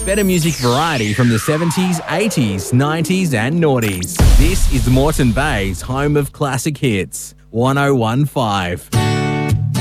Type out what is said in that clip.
Better music variety from the 70s, 80s, 90s and noughties. This is Moreton Bay's home of classic hits, 1015.